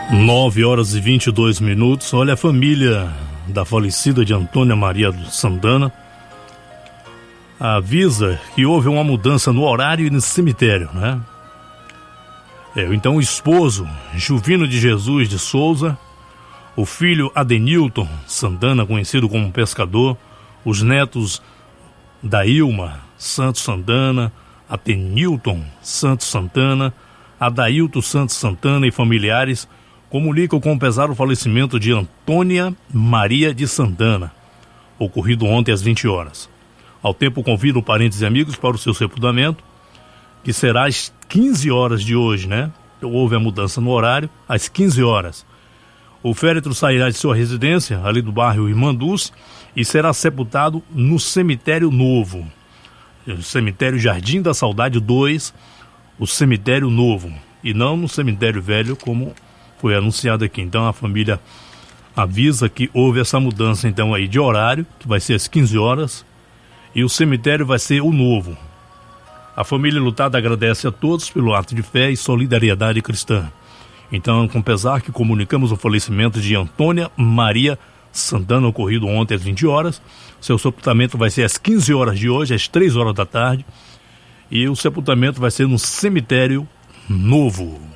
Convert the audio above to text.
9h22. Olha, a família da falecida de Antônia Maria Sandana avisa que houve uma mudança no horário e no cemitério, né? Então o esposo Juvino de Jesus de Souza, o filho Adenilton Sandana, conhecido como pescador, os netos Dailma Santos Sandana, Atenilton Santos Santana, Adailton Santos Santana e familiares comunicam com pesar o falecimento de Antônia Maria de Sandana, ocorrido ontem às 20 horas. Ao tempo, convidam parentes e amigos para o seu sepultamento, que será às 15 horas de hoje, né? Houve a mudança no horário, às 15 horas. O féretro sairá de sua residência, ali do bairro Irmanduz, e será sepultado no cemitério novo. O cemitério Jardim da Saudade 2, o cemitério novo, e não no cemitério velho, como foi anunciado aqui. Então a família avisa que houve essa mudança então aí de horário, que vai ser às 15 horas, e o cemitério vai ser o novo. A família lutada agradece a todos pelo ato de fé e solidariedade cristã. Então, com pesar que comunicamos o falecimento de Antônia Maria Sandana, ocorrido ontem às 20 horas. Seu sepultamento vai ser às 15 horas de hoje, às 3 horas da tarde. E o sepultamento vai ser no cemitério novo.